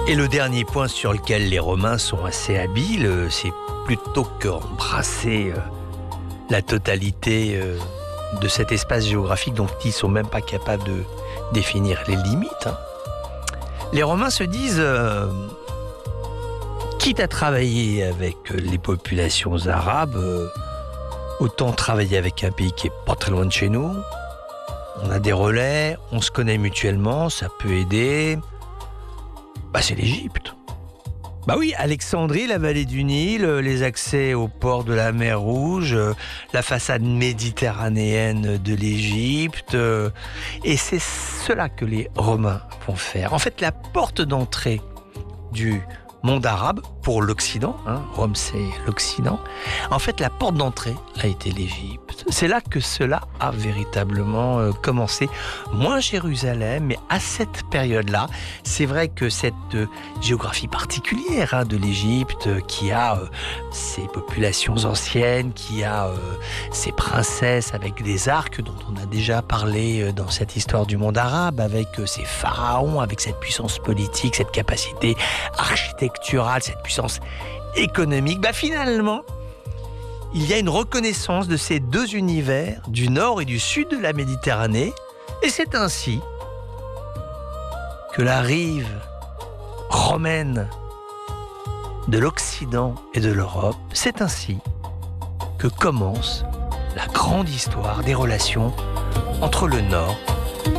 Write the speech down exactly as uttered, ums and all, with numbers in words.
Et le dernier point sur lequel les Romains sont assez habiles, c'est plutôt qu'embrasser la totalité de cet espace géographique dont ils ne sont même pas capables de définir les limites. Les Romains se disent, euh, quitte à travailler avec les populations arabes, euh, autant travailler avec un pays qui est pas très loin de chez nous. On a des relais, on se connaît mutuellement, ça peut aider. Bah, c'est l'Égypte. Bah oui, Alexandrie, la vallée du Nil, les accès au port de la mer Rouge, la façade méditerranéenne de l'Égypte. Et c'est cela que les Romains vont faire. En fait, la porte d'entrée du monde arabe pour l'Occident, hein, Rome c'est l'Occident, en fait la porte d'entrée a été l'Égypte. C'est là que cela a véritablement euh, commencé, moins Jérusalem, mais à cette période-là, c'est vrai que cette euh, géographie particulière hein, de l'Égypte, euh, qui a euh, ses populations anciennes, qui a euh, ses princesses avec des arcs dont on a déjà parlé euh, dans cette histoire du monde arabe, avec euh, ses pharaons, avec cette puissance politique, cette capacité architecturale, cette puissance économique, bah finalement, il y a une reconnaissance de ces deux univers, du nord et du sud de la Méditerranée, et c'est ainsi que la rive romaine de l'Occident et de l'Europe, c'est ainsi que commence la grande histoire des relations entre le nord